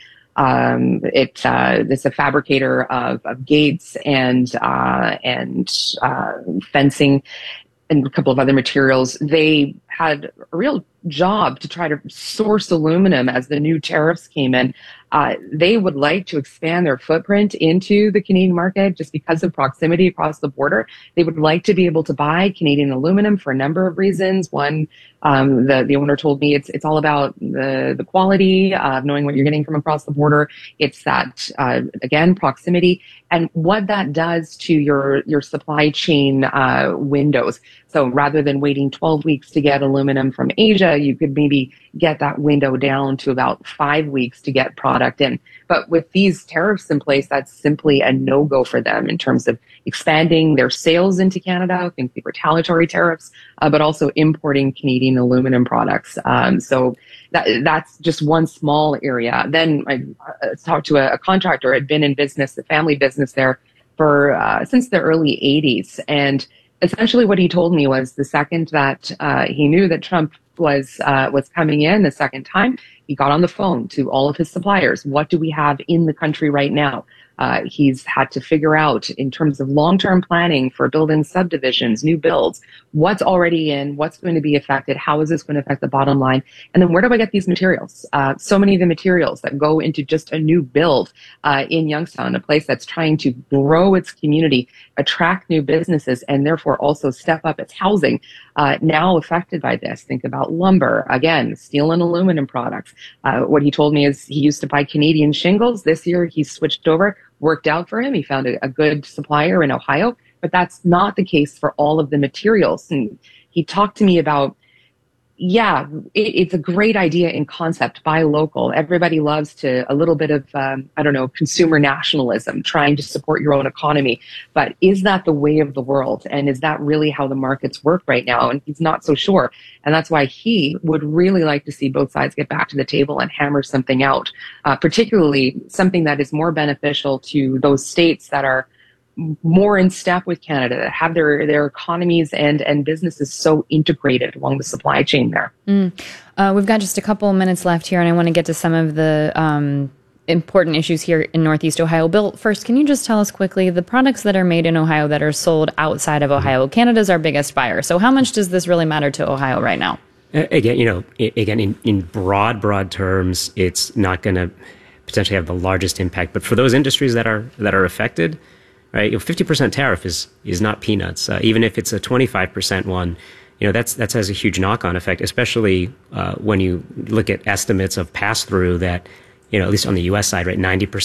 Um, it, uh, it's a fabricator of, of gates and, uh, and, uh, fencing and a couple of other materials. They had a real job to try to source aluminum as the new tariffs came in. Uh, they would like to expand their footprint into the Canadian market just because of proximity across the border. They would like to be able to buy Canadian aluminum for a number of reasons. One, um, the, the owner told me it's it's all about the, the quality of knowing what you're getting from across the border. It's that, uh, again, proximity and what that does to your, your supply chain uh, windows. So rather than waiting twelve weeks to get aluminum from Asia, you could maybe get that window down to about five weeks to get product in. But with these tariffs in place, that's simply a no-go for them in terms of expanding their sales into Canada. I think the retaliatory tariffs, uh, but also importing Canadian aluminum products. Um, so that, that's just one small area. Then I uh, talked to a, a contractor, had been in business, the family business there for uh, since the early eighties. And essentially what he told me was the second that uh, he knew that Trump was uh, was coming in the second time, he got on the phone to all of his suppliers. What do we have in the country right now? Uh, he's had to figure out in terms of long-term planning for building subdivisions, new builds, what's already in, what's going to be affected, how is this going to affect the bottom line, and then where do I get these materials? Uh, so many of the materials that go into just a new build uh, in Youngstown, a place that's trying to grow its community, attract new businesses, and therefore also step up its housing, uh, now affected by this. Think about lumber, again, steel and aluminum products. Uh, what he told me is he used to buy Canadian shingles. This year he's switched over. Worked out for him. He found a, a good supplier in Ohio, but that's not the case for all of the materials. And he talked to me about, yeah, it, it's a great idea in concept, buy local. Everybody loves to, a little bit of, um, I don't know, consumer nationalism, trying to support your own economy. But is that the way of the world? And is that really how the markets work right now? And he's not so sure. And that's why he would really like to see both sides get back to the table and hammer something out, uh, particularly something that is more beneficial to those states that are more in step with Canada, that have their, their economies and, and businesses so integrated along the supply chain there. Mm. Uh, we've got just a couple of minutes left here, and I want to get to some of the um, important issues here in Northeast Ohio. Bill, first, can you just tell us quickly the products that are made in Ohio that are sold outside of Ohio? Canada's our biggest buyer. So how much does this really matter to Ohio right now? Again, you know, again, in, in broad, broad terms, it's not going to potentially have the largest impact. But for those industries that are that are affected, right, you know, fifty percent tariff is is not peanuts. Uh, even if it's a twenty-five percent one, you know, that's that has a huge knock-on effect, especially uh, when you look at estimates of pass-through that, you know, at least on the U S side, right, ninety percent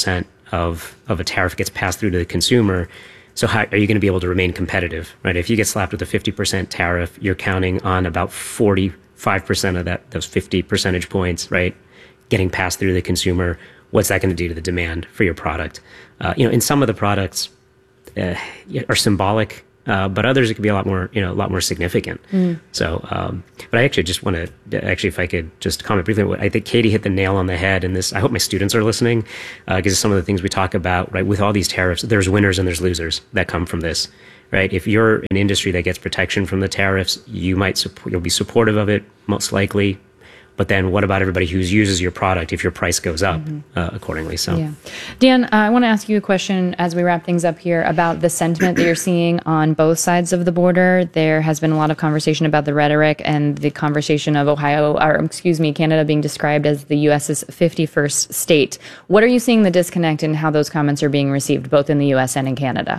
of, of a tariff gets passed through to the consumer. So how are you going to be able to remain competitive, right? If you get slapped with a fifty percent tariff, you're counting on about forty-five percent of that, those fifty percentage points, right, getting passed through to the consumer. What's that going to do to the demand for your product? Uh, you know, in some of the products uh, are symbolic, uh, but others it could be a lot more, you know, a lot more significant. Mm. So, um, but I actually just want to, actually, if I could just comment briefly, I think Katie hit the nail on the head in this. I hope my students are listening, because uh, some of the things we talk about, right, with all these tariffs, there's winners and there's losers that come from this, right? If you're an industry that gets protection from the tariffs, you might, support, you'll be supportive of it, most likely. But then what about everybody who uses your product if your price goes up mm-hmm. uh, accordingly? So, yeah. Dan, uh, I want to ask you a question as we wrap things up here about the sentiment that you're seeing on both sides of the border. There has been a lot of conversation about the rhetoric and the conversation of Ohio, or excuse me, Canada being described as the U S's fifty-first state. What are you seeing the disconnect in how those comments are being received, both in the U S and in Canada?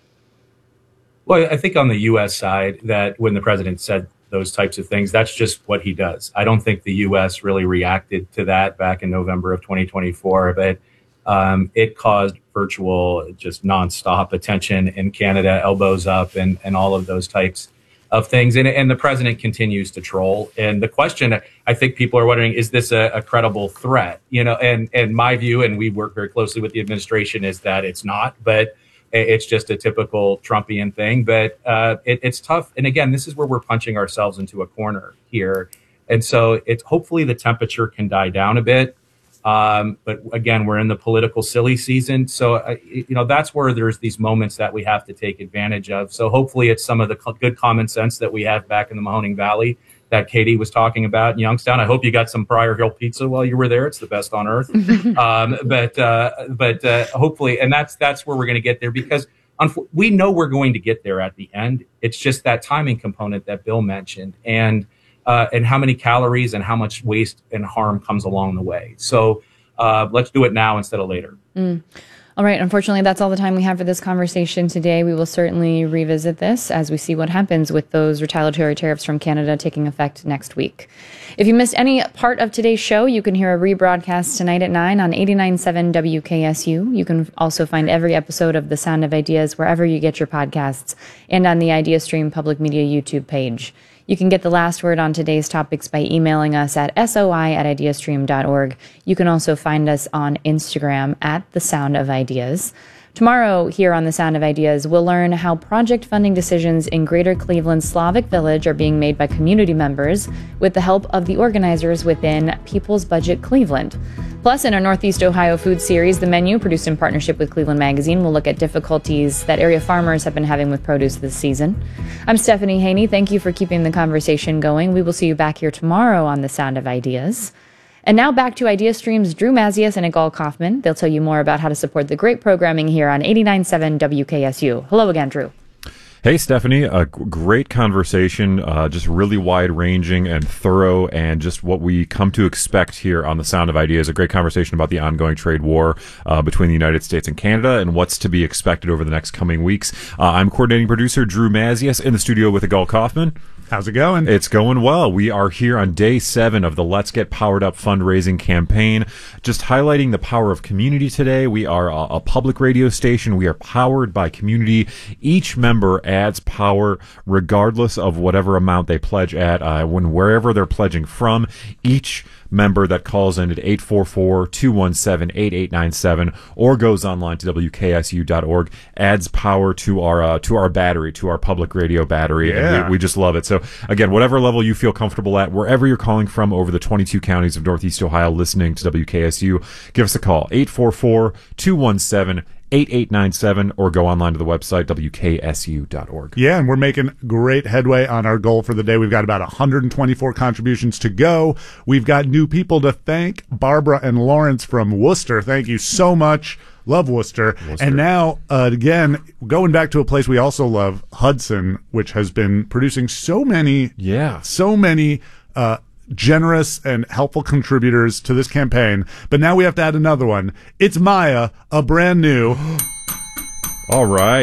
Well, I think on the U S side, that when the president said those types of things, that's just what he does. I don't think the U S really reacted to that back in November of twenty twenty-four, but um, it caused virtual, just nonstop attention in Canada, elbows up, and and all of those types of things. And, and the president continues to troll. And the question, I think people are wondering, is this a, a credible threat? You know, and and my view, and we work very closely with the administration, is that it's not, but it's just a typical Trumpian thing. But uh, it, it's tough. And again, this is where we're punching ourselves into a corner here. And so it's hopefully the temperature can die down a bit. Um, but again, we're in the political silly season. So, uh, you know, that's where there's these moments that we have to take advantage of. So hopefully it's some of the co- good common sense that we have back in the Mahoning Valley that Katie was talking about in Youngstown. I hope you got some Prior Hill pizza while you were there. It's the best on earth. um, but uh, but uh, hopefully, and that's that's where we're going to get there, because unf- we know we're going to get there at the end. It's just that timing component that Bill mentioned, and uh, and how many calories and how much waste and harm comes along the way. So uh, let's do it now instead of later. Mm. All right. Unfortunately, that's all the time we have for this conversation today. We will certainly revisit this as we see what happens with those retaliatory tariffs from Canada taking effect next week. If you missed any part of today's show, you can hear a rebroadcast tonight at nine on eighty-nine point seven W K S U. You can also find every episode of The Sound of Ideas wherever you get your podcasts and on the IdeaStream Public Media YouTube page. You can get the last word on today's topics by emailing us at soi at ideastream dot org. You can also find us on Instagram at The Sound of Ideas. Tomorrow, here on The Sound of Ideas, we'll learn how project funding decisions in Greater Cleveland Slavic Village are being made by community members with the help of the organizers within People's Budget Cleveland. Plus, in our Northeast Ohio Food Series, The Menu, produced in partnership with Cleveland Magazine, will look at difficulties that area farmers have been having with produce this season. I'm Stephanie Haney. Thank you for keeping the conversation going. We will see you back here tomorrow on The Sound of Ideas. And now back to IdeaStream's Drew Mazias and Igal Kaufman. They'll tell you more about how to support the great programming here on eighty-nine point seven W K S U. Hello again, Drew. Hey, Stephanie, a g- great conversation, uh, just really wide-ranging and thorough, and just what we come to expect here on The Sound of Ideas. A great conversation about the ongoing trade war uh, between the United States and Canada and what's to be expected over the next coming weeks. Uh, I'm coordinating producer Drew Mazias in the studio with Igal Kaufman. How's it going? It's going well. We are here on day seven of the Let's Get Powered Up fundraising campaign, just highlighting the power of community today. We are a, a public radio station. We are powered by community. Each member adds power regardless of whatever amount they pledge at, uh, when wherever they're pledging from. Each member that calls in at eight four four, two one seven, eight eight nine seven or goes online to W K S U dot org adds power to our uh, to our battery, to our public radio battery. Yeah. And we, we just love it. So again, whatever level you feel comfortable at, wherever you're calling from over the twenty-two counties of Northeast Ohio listening to W K S U, give us a call, eight four four, two one seven, eight eight nine seven or go online to the website, W K S U dot org. Yeah, and we're making great headway on our goal for the day. We've got about one hundred twenty-four contributions to go. We've got new people to thank. Barbara and Lawrence from Worcester, thank you so much. Love Worcester. Worcester. And now, uh, again, going back to a place we also love, Hudson, which has been producing so many, yeah, so many uh, generous and helpful contributors to this campaign. But now we have to add another one. It's Maya, a brand new. All right.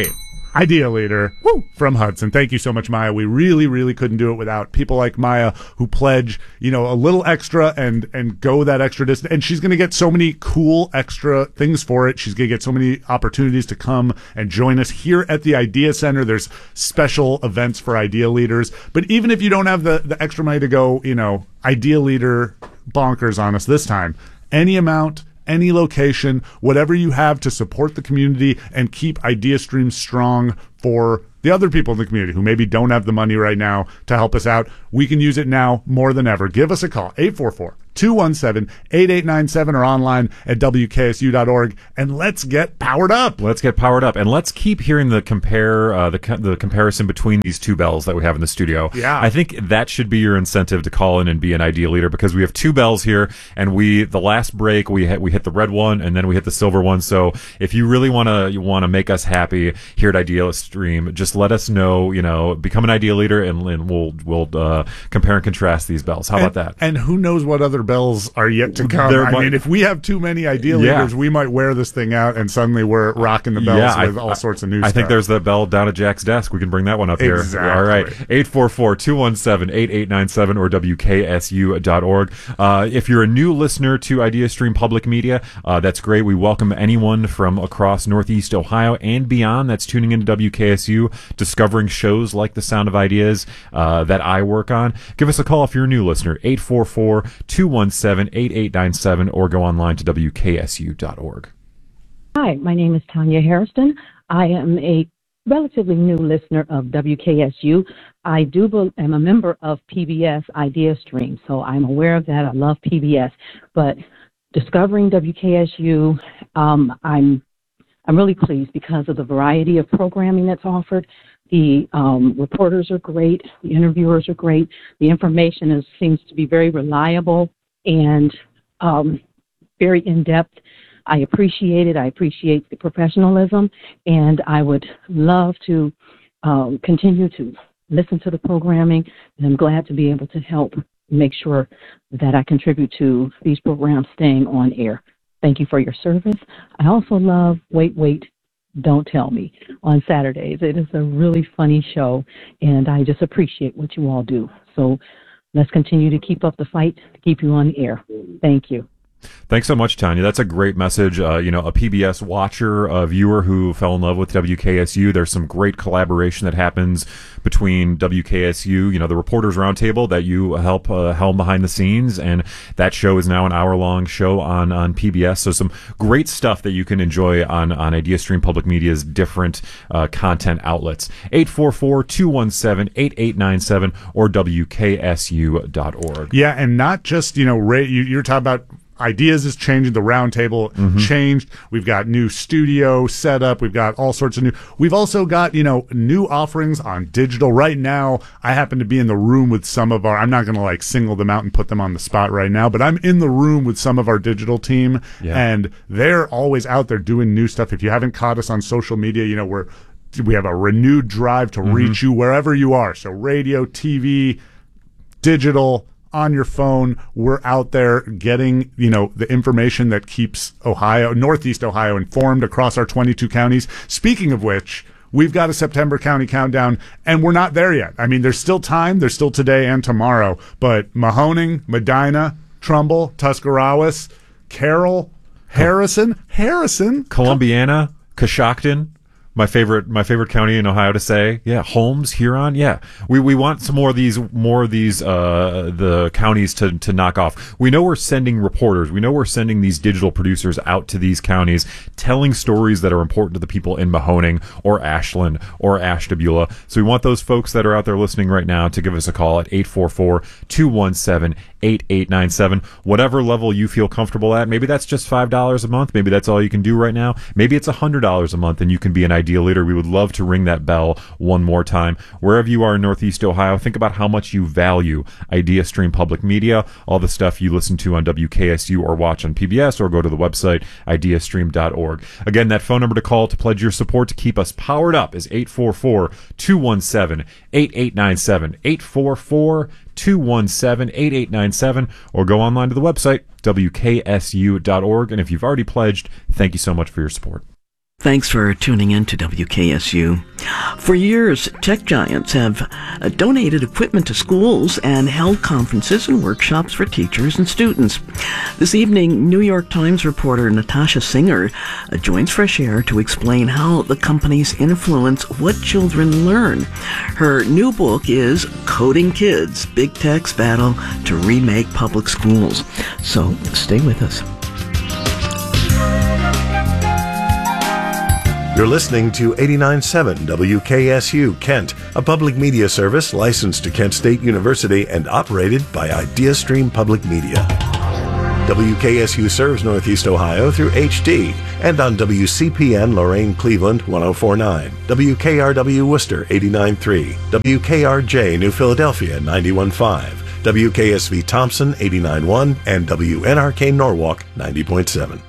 Idea Leader Woo! From Hudson. Thank you so much, Maya. We really, really couldn't do it without people like Maya who pledge, you know, a little extra and and go that extra distance. And she's going to get so many cool extra things for it. She's going to get so many opportunities to come and join us here at the Idea Center. There's special events for Idea Leaders. But even if you don't have the, the extra money to go, you know, Idea Leader bonkers on us this time, any amount, any location, whatever you have to support the community and keep Idea Stream strong for the other people in the community who maybe don't have the money right now to help us out, we can use it now more than ever. Give us a call, eight four four, two one seven, eight eight nine seven, or online at W K S U dot org, and let's get powered up. Let's get powered up, and let's keep hearing the compare uh, the the comparison between these two bells that we have in the studio. Yeah, I think that should be your incentive to call in and be an Idea Leader, because we have two bells here, and we the last break we hit, we hit the red one, and then we hit the silver one. So if you really want to you want to make us happy here at Idea Stream, just let us know. You know, become an Idea Leader, and, and we'll we'll uh, compare and contrast these bells. How and, about that? And who knows what other bells are yet to come. There I might, mean, if we have too many Idea yeah. Leaders, we might wear this thing out and suddenly we're rocking the bells yeah, with I, all sorts of new I stuff. I think there's the bell down at Jack's desk. We can bring that one up exactly. here. All right. eight four four, two one seven, eight eight nine seven or W K S U dot org. Uh, if you're a new listener to Idea Stream Public Media, uh, that's great. We welcome anyone from across Northeast Ohio and beyond that's tuning into W K S U, discovering shows like The Sound of Ideas uh, that I work on. Give us a call if you're a new listener, eight four four, two one seven, eight eight nine seven, or go online to W K S U dot org. Hi, my name is Tanya Harrison. I am a relatively new listener of W K S U. I do be- am a member of P B S Idea Stream, so I'm aware of that. I love P B S, but discovering W K S U, um, I'm I'm really pleased because of the variety of programming that's offered. The um, reporters are great. The interviewers are great. The information is, seems to be very reliable and um, very in-depth. I appreciate it. I appreciate the professionalism, and I would love to um, continue to listen to the programming, and I'm glad to be able to help make sure that I contribute to these programs staying on air. Thank you for your service. I also love Wait, Wait, Don't Tell Me on Saturdays. It is a really funny show, and I just appreciate what you all do. So let's continue to keep up the fight to keep you on the air. Thank you. Thanks so much, Tanya. That's a great message. Uh, you know, a P B S watcher, a viewer who fell in love with W K S U. There's some great collaboration that happens between W K S U, you know, the Reporters Roundtable that you help uh, helm behind the scenes, and that show is now an hour-long show on, on P B S. So some great stuff that you can enjoy on, on Idea Stream Public Media's different uh, content outlets. eight four four, two one seven, eight eight nine seven or W K S U dot org. Yeah, and not just, you know, Ray, you, you're talking about Ideas is changing. The roundtable mm-hmm. changed. We've got new studio set up. We've got all sorts of new. We've also got, you know, new offerings on digital. Right now, I happen to be in the room with some of our, I'm not going to like single them out and put them on the spot right now, but I'm in the room with some of our digital team, yeah. and they're always out there doing new stuff. If you haven't caught us on social media, you know, we're, we have a renewed drive to mm-hmm. reach you wherever you are. So radio, T V, digital, on your phone, we're out there getting, you know, the information that keeps Ohio, Northeast Ohio, informed across our twenty-two counties. Speaking of which, we've got a September county countdown, and we're not there yet. I mean, there's still time. There's still today and tomorrow. But Mahoning, Medina, Trumbull, Tuscarawas, Carroll, Harrison, Harrison, Columbiana, Coshocton. My favorite, my favorite county in Ohio to say, yeah, Holmes, Huron, yeah. We we want some more of these, more of these, uh, the counties to to knock off. We know we're sending reporters, we know we're sending these digital producers out to these counties, telling stories that are important to the people in Mahoning or Ashland or Ashtabula. So we want those folks that are out there listening right now to give us a call at eight four four, two one seven, eight eight nine seven. Whatever level you feel comfortable at. Maybe that's just five dollars a month. Maybe that's all you can do right now. Maybe it's one hundred dollars a month, and you can be an Idea Leader. We would love to ring that bell one more time. Wherever you are in Northeast Ohio, think about how much you value Idea Stream Public Media, all the stuff you listen to on W K S U or watch on P B S, or go to the website idea stream dot org. Again, that phone number to call to pledge your support to keep us powered up is eight four four, two one seven, eight eight nine seven, eight four four, two one seven, eight eight nine seven, or go online to the website W K S U dot org. And if you've already pledged, thank you so much for your support. Thanks for tuning in to W K S U. For years, tech giants have uh, donated equipment to schools and held conferences and workshops for teachers and students. This evening, New York Times reporter Natasha Singer uh, joins Fresh Air to explain how the companies influence what children learn. Her new book is Coding Kids, Big Tech's Battle to Remake Public Schools. So stay with us. You're listening to eighty-nine point seven W K S U Kent, a public media service licensed to Kent State University and operated by IdeaStream Public Media. W K S U serves Northeast Ohio through H D and on W C P N Lorain Cleveland one oh four point nine, W K R W Worcester eighty-nine point three, W K R J New Philadelphia ninety-one point five, W K S V Thompson eighty-nine point one, and W N R K Norwalk ninety point seven.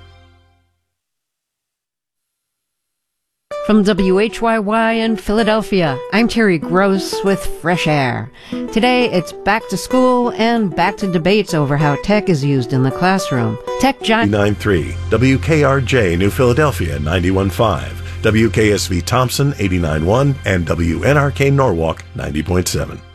From W H Y Y in Philadelphia, I'm Terry Gross with Fresh Air. Today, it's back to school and back to debates over how tech is used in the classroom. Tech giant... ninety-nine point three, W K R J New Philadelphia ninety-one point five, W K S V Thompson eighty-nine point one, and W N R K Norwalk ninety point seven.